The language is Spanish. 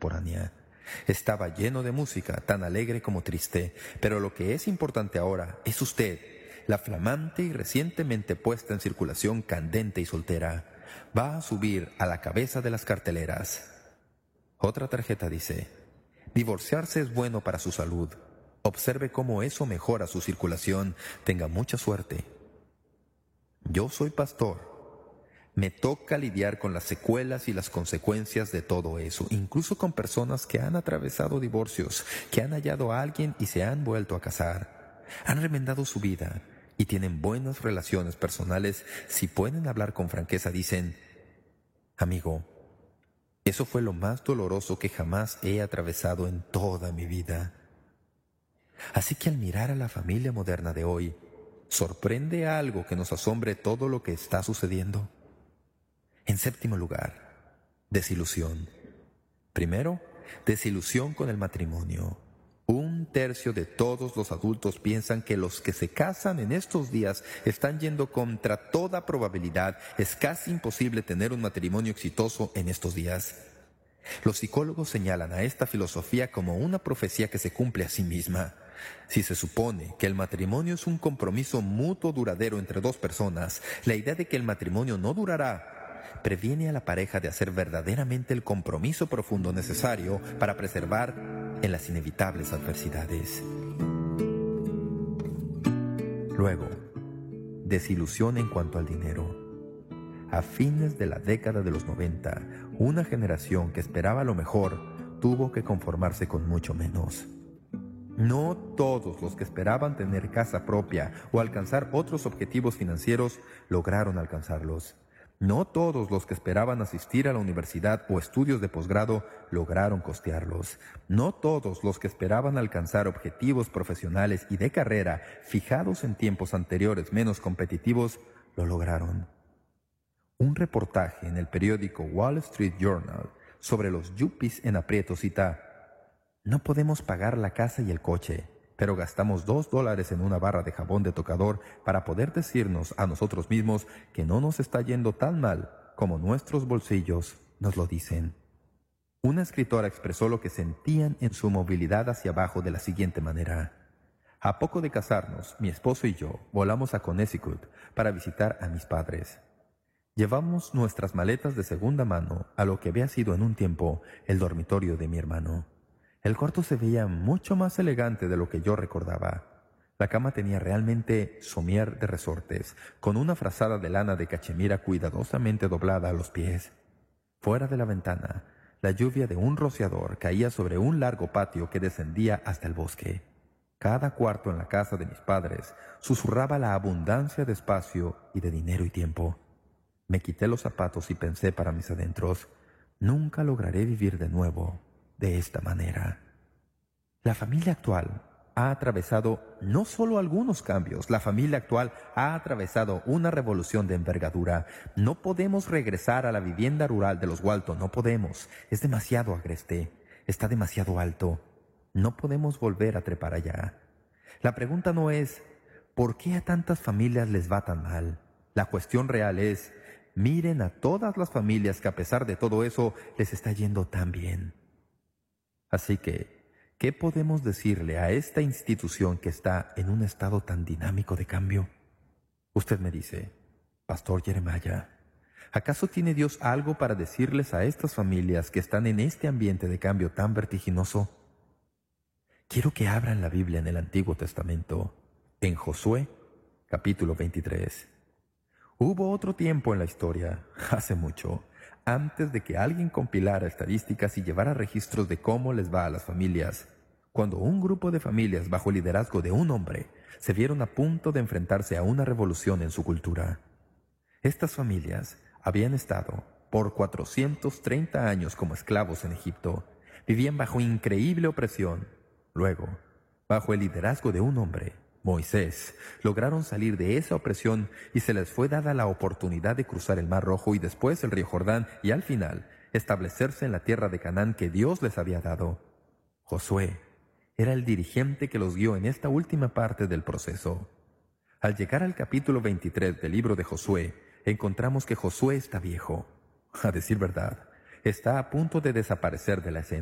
contemporánea. Estaba lleno de música, tan alegre como triste, pero lo que es importante ahora es usted, la flamante y recientemente puesta en circulación candente y soltera. Va a subir a la cabeza de las carteleras. Otra tarjeta dice: divorciarse es bueno para su salud. Observe cómo eso mejora su circulación. Tenga mucha suerte. Yo soy pastor. Me toca lidiar con las secuelas y las consecuencias de todo eso, incluso con personas que han atravesado divorcios, que han hallado a alguien y se han vuelto a casar. Han remendado su vida y tienen buenas relaciones personales. Si pueden hablar con franqueza, dicen: amigo, eso fue lo más doloroso que jamás he atravesado en toda mi vida. Así que al mirar a la familia moderna de hoy, ¿sorprende algo que nos asombre todo lo que está sucediendo? En séptimo lugar, desilusión. Primero, desilusión con el matrimonio. 1/3 de todos los adultos piensan que los que se casan en estos días están yendo contra toda probabilidad. Es casi imposible tener un matrimonio exitoso en estos días. Los psicólogos señalan a esta filosofía como una profecía que se cumple a sí misma. Si se supone que el matrimonio es un compromiso mutuo duradero entre dos personas, la idea de que el matrimonio no durará previene a la pareja de hacer verdaderamente el compromiso profundo necesario para preservar en las inevitables adversidades. Luego, desilusión en cuanto al dinero. A fines de la década de los 90, una generación que esperaba lo mejor tuvo que conformarse con mucho menos. No todos los que esperaban tener casa propia o alcanzar otros objetivos financieros lograron alcanzarlos. No todos los que esperaban asistir a la universidad o estudios de posgrado lograron costearlos. No todos los que esperaban alcanzar objetivos profesionales y de carrera fijados en tiempos anteriores menos competitivos lo lograron. Un reportaje en el periódico Wall Street Journal sobre los yuppies en aprietos cita: no podemos pagar la casa y el coche, pero gastamos $2 en una barra de jabón de tocador para poder decirnos a nosotros mismos que no nos está yendo tan mal como nuestros bolsillos nos lo dicen. Una escritora expresó lo que sentían en su movilidad hacia abajo de la siguiente manera: a poco de casarnos, mi esposo y yo volamos a Connecticut para visitar a mis padres. Llevamos nuestras maletas de segunda mano a lo que había sido en un tiempo el dormitorio de mi hermano. El cuarto se veía mucho más elegante de lo que yo recordaba. La cama tenía realmente somier de resortes, con una frazada de lana de cachemira cuidadosamente doblada a los pies. Fuera de la ventana, la lluvia de un rociador caía sobre un largo patio que descendía hasta el bosque. Cada cuarto en la casa de mis padres susurraba la abundancia de espacio y de dinero y tiempo. Me quité los zapatos y pensé para mis adentros: nunca lograré vivir de nuevo de esta manera. La familia actual ha atravesado no solo algunos cambios, la familia actual ha atravesado una revolución de envergadura. No podemos regresar a la vivienda rural de los Walton, no podemos. Es demasiado agreste, está demasiado alto. No podemos volver a trepar allá. La pregunta no es ¿por qué a tantas familias les va tan mal? La cuestión real es: miren a todas las familias que a pesar de todo eso les está yendo tan bien. Así que, ¿qué podemos decirle a esta institución que está en un estado tan dinámico de cambio? Usted me dice: Pastor Jeremiah, ¿acaso tiene Dios algo para decirles a estas familias que están en este ambiente de cambio tan vertiginoso? Quiero que abran la Biblia en el Antiguo Testamento, en Josué, capítulo 23. Hubo otro tiempo en la historia, hace mucho, antes de que alguien compilara estadísticas y llevara registros de cómo les va a las familias, cuando un grupo de familias bajo el liderazgo de un hombre se vieron a punto de enfrentarse a una revolución en su cultura. Estas familias habían estado por 430 años como esclavos en Egipto, vivían bajo increíble opresión. Luego, bajo el liderazgo de un hombre, Moisés, lograron salir de esa opresión y se les fue dada la oportunidad de cruzar el Mar Rojo y después el río Jordán y al final establecerse en la tierra de Canaán que Dios les había dado. Josué era el dirigente que los guió en esta última parte del proceso. Al llegar al capítulo 23 del libro de Josué, encontramos que Josué está viejo. A decir verdad, está a punto de desaparecer de la escena.